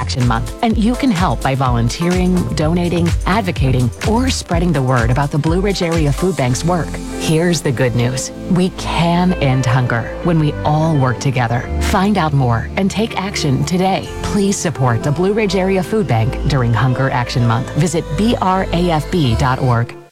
Action Month, and you can help by volunteering, donating, advocating, or spreading the word about the Blue Ridge Area Food Bank's work. Here's the good news. We can end hunger when we all work together. Find out more and take action today. Please support the Blue Ridge Area Food Bank during Hunger Action Month. Visit brafb.org.